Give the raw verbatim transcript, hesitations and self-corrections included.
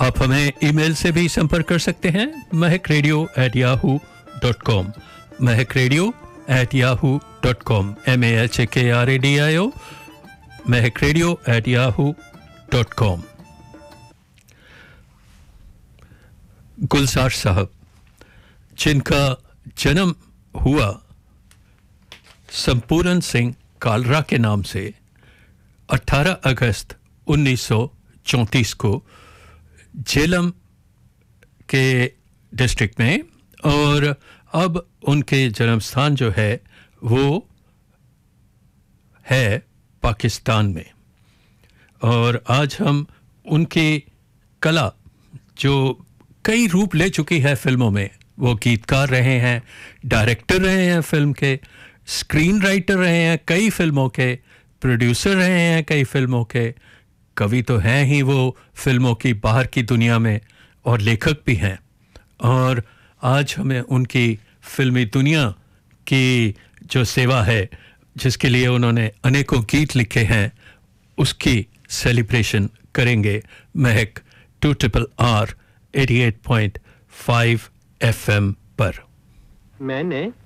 आप हमें ईमेल से भी संपर्क कर सकते हैं महक radio at Yahoo dot com, Mahak radio at Yahoo dot com, M A H A के R A D I O, Mahak radio at Yahoo dot com. गुलजार साहब, जिनका जन्म हुआ संपूर्ण सिंह कालरा के नाम से अठारह अगस्त उन्नीस सौ चौंतीस को झेलम के डिस्ट्रिक्ट में, और अब उनके जन्म स्थान जो है वो है पाकिस्तान में। और आज हम उनकी कला जो कई रूप ले चुकी है फिल्मों में, वो गीतकार रहे हैं, डायरेक्टर रहे हैं फिल्म के, स्क्रीन राइटर रहे हैं कई फिल्मों के, प्रोड्यूसर रहे हैं कई फिल्मों के, कवि तो हैं ही वो फिल्मों की बाहर की दुनिया में, और लेखक भी हैं। और आज हमें उनकी फिल्मी दुनिया की जो सेवा है, जिसके लिए उन्होंने अनेकों गीत लिखे हैं, उसकी सेलिब्रेशन करेंगे महक टू ट्रिपल आर अट्ठासी पॉइंट फाइव एफएम पर। मैंने